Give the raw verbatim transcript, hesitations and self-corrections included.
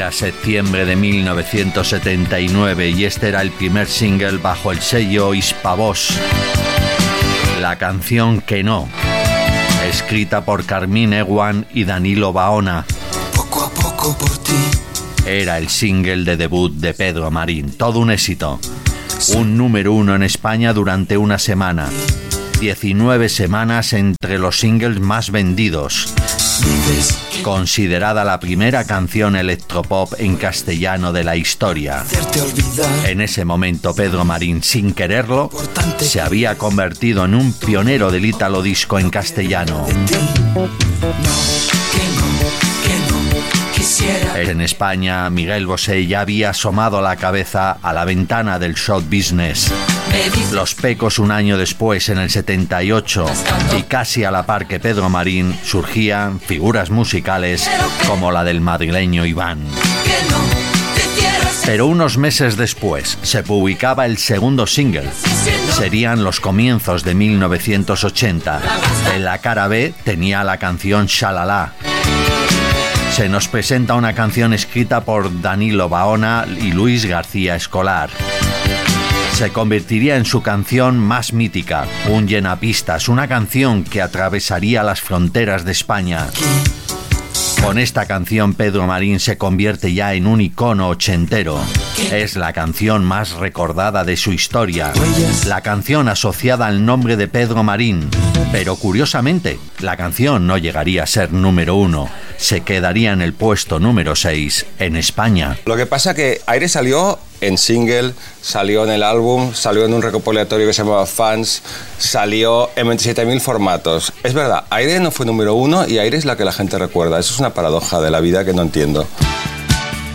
Era septiembre de mil novecientos setenta y nueve y este era el primer single bajo el sello Hispavox. La canción Que no, escrita por Carmín Ewan y Danilo Baona. Poco a poco por ti. Era el single de debut de Pedro Marín, todo un éxito. Un número uno en España durante una semana. diecinueve semanas entre los singles más vendidos. Considerada la primera canción electropop en castellano de la historia. En ese momento Pedro Marín, sin quererlo, se había convertido en un pionero del ítalo disco en castellano. En España, Miguel Bosé ya había asomado la cabeza a la ventana del show business. Los Pecos, un año después, en el setenta y ocho, y casi a la par que Pedro Marín, surgían figuras musicales como la del madrileño Iván. Pero unos meses después se publicaba el segundo single. Serían los comienzos de mil novecientos ochenta. En la cara B tenía la canción Shalala. Se nos presenta una canción escrita por Danilo Baona y Luis García Escolar. Se convertiría en su canción más mítica, un llenapistas, una canción que atravesaría las fronteras de España. Con esta canción Pedro Marín se convierte ya en un icono ochentero. Es la canción más recordada de su historia, la canción asociada al nombre de Pedro Marín. Pero curiosamente, la canción no llegaría a ser número uno, se quedaría en el puesto número seis en España. Lo que pasa que Aire salió en single, salió en el álbum, salió en un recopilatorio que se llamaba Fans, salió en veintisiete mil formatos. Es verdad, Aire no fue número uno y Aire es la que la gente recuerda. Eso es una paradoja de la vida que no entiendo.